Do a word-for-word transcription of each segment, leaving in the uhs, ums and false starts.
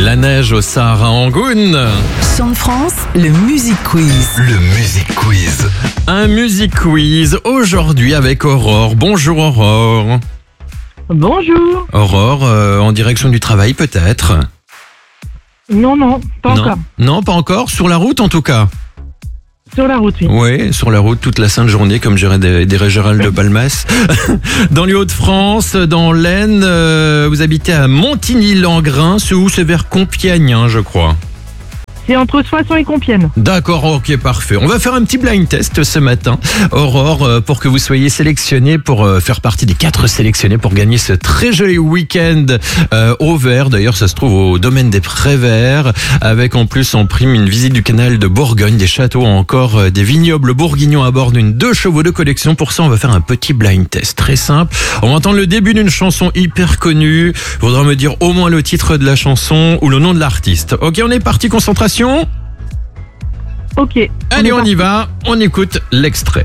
La neige au Sahara Angoun. Chant de France, le Music Quiz. Le Music Quiz. Un Music Quiz aujourd'hui avec Aurore. Bonjour Aurore. Bonjour. Aurore, euh, en direction du travail peut-être? Non, non, pas non. encore. Non, pas encore. Sur la route en tout cas. Sur la route, oui. Oui, sur la route toute la sainte journée, comme dirait des, des Gérald de Balmas. Dans les Hauts-de-France, dans l'Aisne, euh, vous habitez à Montigny-Langrin, c'est où? C'est vers Compiègne, hein, je crois. C'est entre Soissons et Compiègne. D'accord, ok, parfait. On va faire un petit blind test ce matin, Aurore, euh, pour que vous soyez sélectionnés pour euh, faire partie des quatre sélectionnés pour gagner ce très joli week-end euh, au vert. D'ailleurs, ça se trouve au domaine des Préverts, avec en plus en prime une visite du canal de Bourgogne, des châteaux, encore euh, des vignobles bourguignons à bord d'une deux chevaux de collection. Pour ça, on va faire un petit blind test très simple. On va entendre le début d'une chanson hyper connue. Il faudra me dire au moins le titre de la chanson ou le nom de l'artiste. Ok, on est parti, concentration. Ok. Allez, on y va, on écoute l'extrait.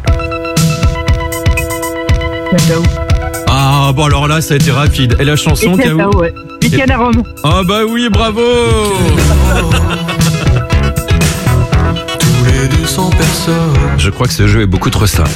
Ah, bon alors là, ça a été rapide. Et la chanson, Et t'as où? ouais. Week-end à Rome. Ah bah oui, bravo. Tous les deux cents personnes. Je crois que ce jeu est beaucoup trop simple.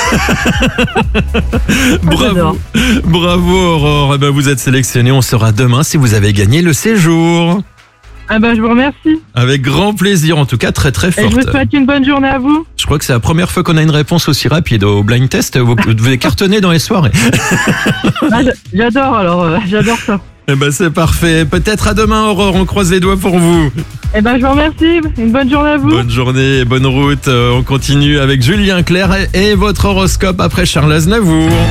Bravo, j'adore. bravo Aurore. Eh ben, vous êtes sélectionné, on saura demain si vous avez gagné le séjour. Ah bah je vous remercie. Avec grand plaisir, en tout cas très très Et je forte. vous souhaite une bonne journée à vous. Je crois que c'est la première fois qu'on a une réponse aussi rapide au blind test. Vous devez cartonner dans les soirées. Ah, j'- j'adore alors, euh, j'adore ça. Eh ben c'est parfait. Peut-être à demain Aurore, on croise les doigts pour vous. Eh ben je vous remercie. Une bonne journée à vous. Bonne journée, bonne route. Euh, On continue avec Julien Clerc et votre horoscope après Charles Aznavour.